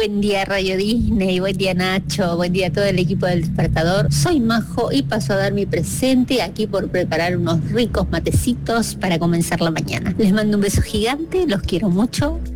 Buen día Radio Disney, buen día Nacho, buen día a todo el equipo del Despertador. Soy Majo y paso a dar mi presente aquí por preparar unos ricos matecitos para comenzar la mañana. Les mando un beso gigante, los quiero mucho.